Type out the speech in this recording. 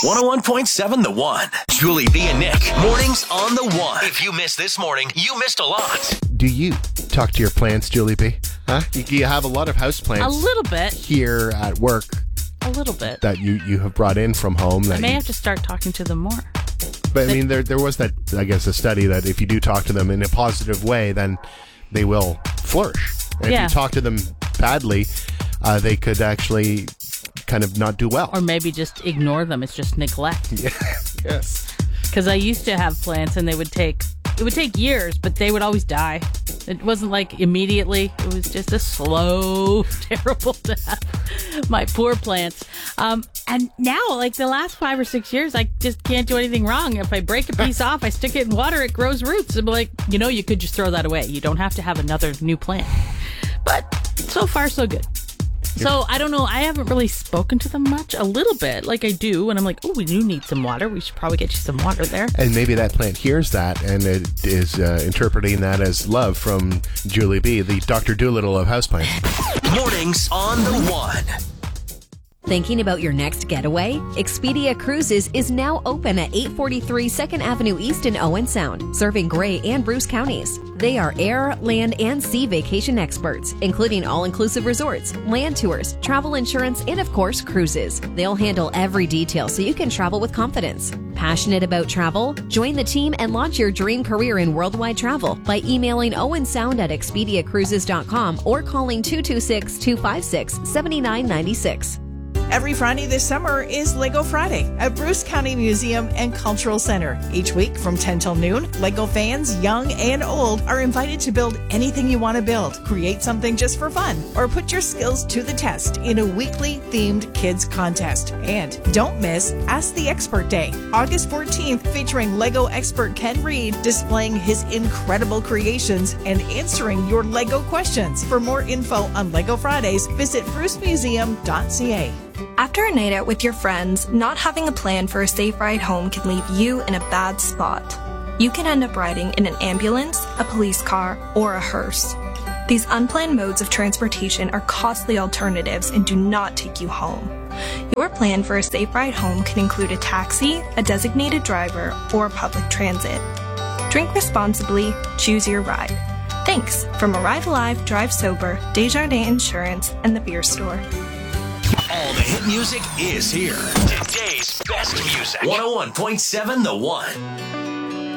101.7 The One. Julie B and Nick. Mornings on The One. If you missed this morning, you missed a lot. Do you talk to your plants, Julie B? Huh? You have a lot of house plants. A little bit. Here at work. A little bit. That you have brought in from home. I may have to start talking to them more. But I mean, there was that, I guess, a study that if you do talk to them in a positive way, then they will flourish. And if you talk to them badly, they could actually kind of not do well. Or maybe just ignore them. It's just neglect. Yeah. Yes. Because I used to have plants and it would take years, but they would always die. It wasn't like immediately. It was just a slow, terrible death. My poor plants. And now, like the last 5 or 6 years, I just can't do anything wrong. If I break a piece off, I stick it in water, it grows roots. I'm like, you could just throw that away. You don't have to have another new plant. But so far, so good. So, I don't know. I haven't really spoken to them much. A little bit, like I do. And I'm like, we do need some water. We should probably get you some water there. And maybe that plant hears that and it is interpreting that as love from Julie B., the Dr. Doolittle of houseplants. Mornings on The One. Thinking about your next getaway? Expedia Cruises is now open at 843 2nd Avenue East in Owen Sound, serving Grey and Bruce counties. They are air, land, and sea vacation experts, including all-inclusive resorts, land tours, travel insurance, and of course, cruises. They'll handle every detail so you can travel with confidence. Passionate about travel? Join the team and launch your dream career in worldwide travel by emailing owensound@expediacruises.com or calling 226-256-7996. Every Friday this summer is LEGO Friday at Bruce County Museum and Cultural Center. Each week from 10 till noon, LEGO fans, young and old, are invited to build anything you want to build, create something just for fun, or put your skills to the test in a weekly themed kids contest. And don't miss Ask the Expert Day, August 14th, featuring LEGO expert Ken Reed displaying his incredible creations and answering your LEGO questions. For more info on LEGO Fridays, visit brucemuseum.ca. After a night out with your friends, not having a plan for a safe ride home can leave you in a bad spot. You can end up riding in an ambulance, a police car, or a hearse. These unplanned modes of transportation are costly alternatives and do not take you home. Your plan for a safe ride home can include a taxi, a designated driver, or public transit. Drink responsibly, choose your ride. Thanks from Arrive Alive, Drive Sober, Desjardins Insurance, and the Beer Store. All the hit music is here. Today's best music. 101.7 The One.